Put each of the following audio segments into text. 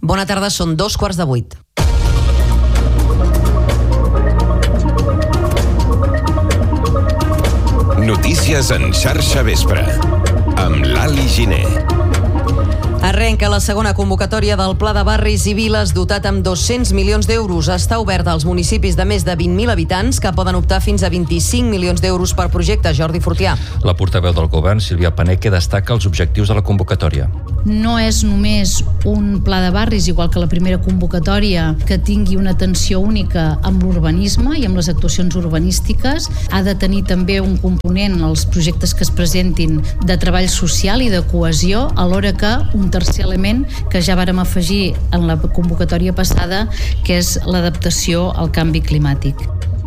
Bona tarda, són 7:45. Notícies en xarxa vespre, amb l'Ali Giner. Arrenca la segona convocatòria del Pla de Barris i Viles dotat amb 200 milions d'euros. Està obert als municipis de més de 20.000 habitants que poden optar fins a 25 milions d'euros per projecte. Jordi Fortià. La portaveu del govern, Sílvia Paneque, destaca els objectius de la convocatòria. No és només un pla de barris, igual que la primera convocatòria, que tingui una atenció única amb l'urbanisme i amb les actuacions urbanístiques. Ha de tenir també un component, els projectes que es presentin, de treball social i de cohesió, alhora que un tercer element que ja vàrem afegir en la convocatòria passada, que és l'adaptació al canvi climàtic.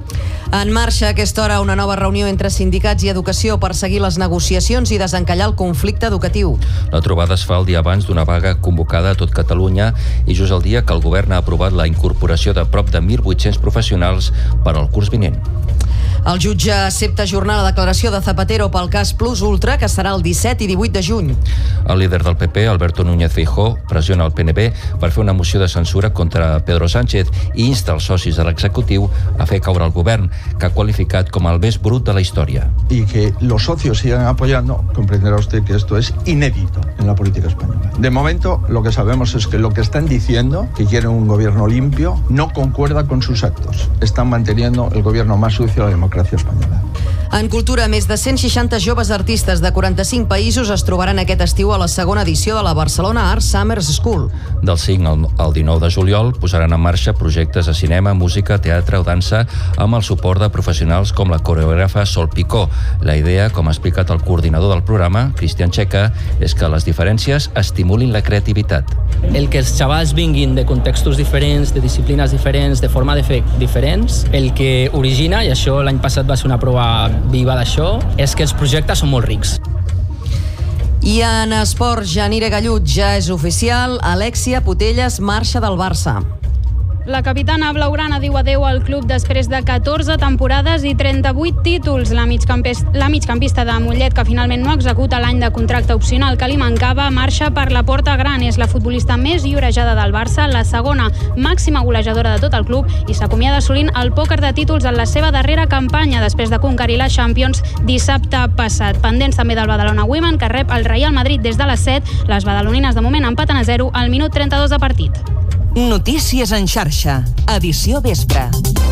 En marxa a aquesta hora una nova reunió entre sindicats i educació per seguir les negociacions i desencallar el conflicte educatiu. La trobada es fa el dia abans d'una vaga convocada a tot Catalunya i just el dia que el govern ha aprovat la incorporació de prop de 1.800 professionals per al curs vinent. El jutge accepta ajornar la declaració de Zapatero pel cas Plus Ultra, que serà el 17 i 18 de juny. El líder del PP, Alberto Núñez Feijóo, pressiona el PNB per fer una moció de censura contra Pedro Sánchez i insta els socis de l'executiu a fer caure el govern, que ha qualificat com el més brut de la història. Y que los socios sigan apoyando, comprenderá usted que esto es inédito en la política española. De momento, lo que sabemos es que lo que están diciendo, que quieren un gobierno limpio, no concuerda con sus actos. Están manteniendo el gobierno más sucio de la democracia espanyola. En cultura, més de 160 joves artistes de 45 països es trobaran aquest estiu a la segona edició de la Barcelona Art Summer School. Del 5 al 19 de juliol posaran en marxa projectes de cinema, música, teatre o dansa amb el suport de professionals com la coreògrafa Sol Picó. La idea, com ha explicat el coordinador del programa, Cristian Checa, és que les diferències estimulin la creativitat. El que els xavals vinguin de contextos diferents, de disciplines diferents, de forma de fer diferents, el que origina, i això l'any passat va ser una prova viva d'això, és que els projectes són molt rics. I en esport, Janire Gallut, ja és oficial, Alexia Putellas marxa del Barça. La capitana blaugrana diu adeu al club després de 14 temporades i 38 títols. La migcampista de Mollet, que finalment no executa l'any de contracte opcional que li mancava, marxa per la porta gran. És la futbolista més llorejada del Barça, la segona màxima golejadora de tot el club i s'acomiada assolint el pòquer de títols en la seva darrera campanya després de conquerir la Champions dissabte passat. Pendents també del Badalona Women, que rep el Real Madrid des de les 7. Les badalonines de moment empaten a 0 al minut 32 de partit. Notícies en xarxa, edició vespre.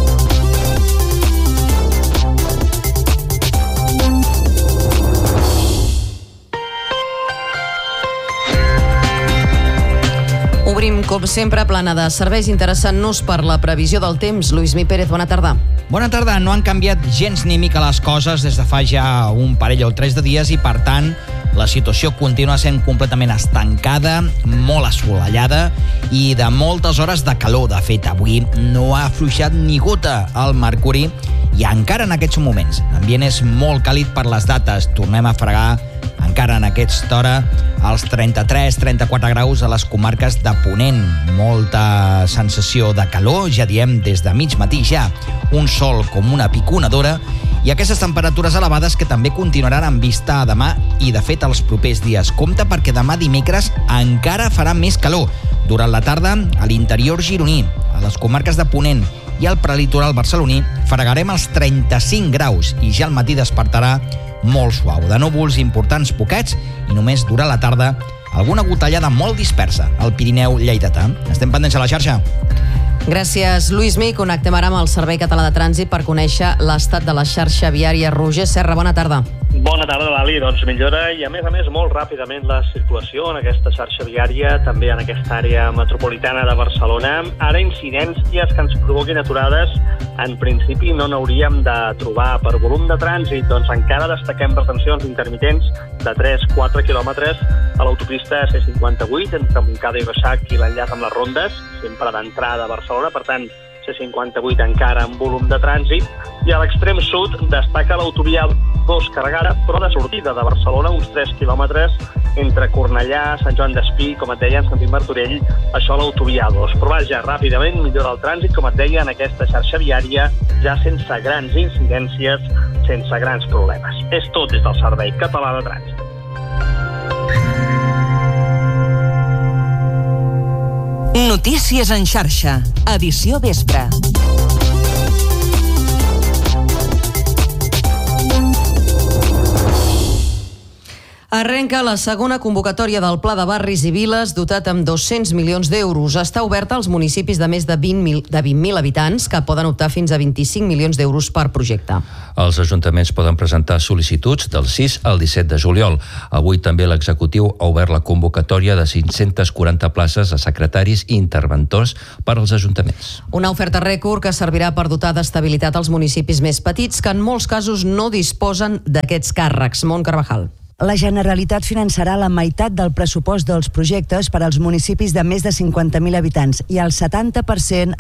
Obrim, com sempre, plana de serveis, interessant-nos per la previsió del temps. Lluís Mi Pérez, bona tarda. Bona tarda. No han canviat gens ni mica les coses des de fa ja un parell o 3 de dies i, per tant, la situació continua sent completament estancada, molt assolellada i de moltes hores de calor. De fet, avui no ha afluixat ni gota el mercuri i encara en aquests moments l'ambient és molt càlid per les dates. Tornem a fregar encara en aquesta hora als 33-34 graus a les comarques de Ponent. Molta sensació de calor, ja diem, des de mig matí ja. Un sol com una piconadora i aquestes temperatures elevades que també continuaran en vista a demà i, de fet, els propers dies. Compte perquè demà dimecres encara farà més calor. Durant la tarda, a l'interior gironí, a les comarques de Ponent i al prelitoral barceloní, fregarem els 35 graus i ja al matí despertarà molt suau. De núvols importants poquets i només durant la tarda alguna gotellada molt dispersa al Pirineu lleidatà. Estem pendents a la xarxa. Gràcies, Lluís Mi. Connectem ara amb el Servei Català de Trànsit per conèixer l'estat de la xarxa viària. Roger Serra, bona tarda. Bona tarda, Lali. Doncs millora i, a més, molt ràpidament la circulació en aquesta xarxa viària, també en aquesta àrea metropolitana de Barcelona. Ara, incidències que ens provoquin aturades, en principi no n'hauríem de trobar. Per volum de trànsit, doncs encara destaquem retencions intermitents de 3-4 quilòmetres a l'autopista C58 entre Montcada i Reixac i l'enllaç amb les Rondes, sempre d'entrada a Barcelona, per tant, C58 encara amb volum de trànsit, i a l'extrem sud destaca l'autovia 2 carregada, però de sortida de Barcelona, uns 3 quilòmetres entre Cornellà, Sant Joan d'Espí, com et deia, en Sant Martorell, això a l'autovia 2. Però vaja, ràpidament millora el trànsit, com et deia, en aquesta xarxa viària, ja sense grans incidències, sense grans problemes. És tot des del Servei Català de Trànsit. Notícies en xarxa, edició vespre. Arrenca la segona convocatòria del Pla de Barris i Viles dotat amb 200 milions d'euros. Està oberta als municipis de més de 20.000 habitants que poden optar fins a 25 milions d'euros per projecte. Els ajuntaments poden presentar sol·licituds del 6 al 17 de juliol. Avui també l'executiu ha obert la convocatòria de 540 places a secretaris i interventors per als ajuntaments. Una oferta rècord que servirà per dotar d'estabilitat als municipis més petits que en molts casos no disposen d'aquests càrrecs. Mont Carvajal. La Generalitat finançarà la meitat del pressupost dels projectes per als municipis de més de 50.000 habitants i el 70%